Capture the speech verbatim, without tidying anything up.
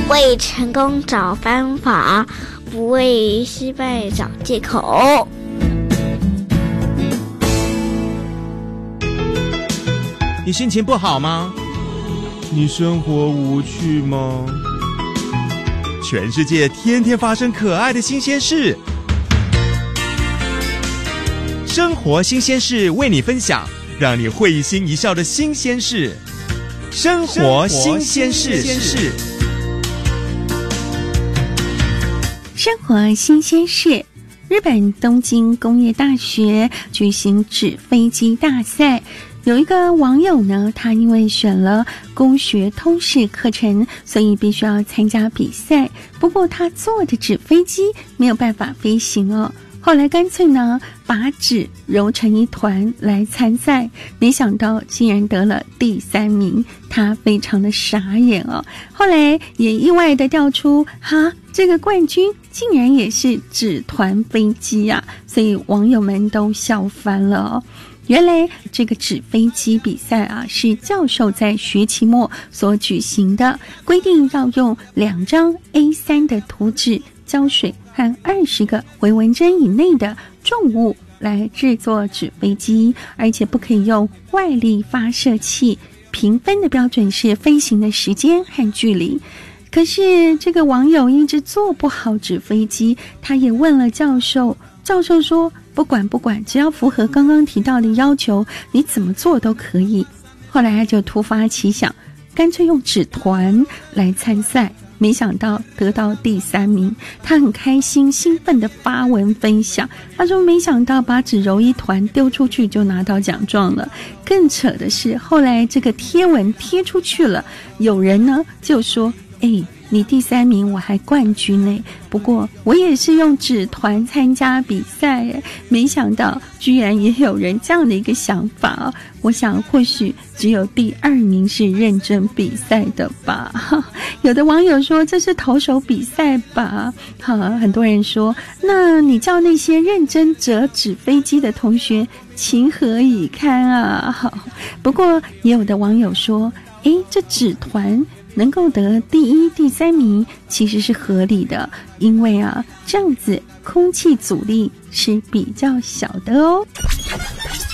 为成功找方法，不为失败找借口。 你心情不好吗？你生活无趣吗？全世界天天发生可爱的新鲜事，生活新鲜事为你分享，让你会心一笑的新鲜事。生活新鲜事， 生活新鲜事。日本东京工业大学举行纸飞机大赛，有一个网友呢，他因为选了工学通识课程，所以必须要参加比赛。不过他坐的纸飞机没有办法飞行哦，后来干脆呢把纸揉成一团来参赛，没想到竟然得了第三名，他非常的傻眼哦。后来也意外的调出哈，这个冠军竟然也是纸团飞机啊，所以网友们都笑翻了哦。原来这个纸飞机比赛啊，是教授在学期末所举行的，规定要用两张 A 三 的图纸、胶水和二十个回纹针以内的重物来制作纸飞机，而且不可以用外力发射器，评分的标准是飞行的时间和距离。可是这个网友一直做不好纸飞机，他也问了教授，教授说不管不管，只要符合刚刚提到的要求，你怎么做都可以。后来他就突发奇想，干脆用纸团来参赛，没想到得到第三名，他很开心兴奋的发文分享，他说没想到把纸揉一团丢出去就拿到奖状了。更扯的是后来这个贴文贴出去了，有人呢就说哎，你第三名我还冠军呢，不过我也是用纸团参加比赛，没想到居然也有人这样的一个想法哦。我想或许只有第二名是认真比赛的吧。有的网友说这是投手比赛吧，好，很多人说那你叫那些认真折纸飞机的同学情何以堪啊。好，不过也有的网友说诶，这纸团能够得第一、第三名其实是合理的，因为啊，这样子空气阻力是比较小的哦。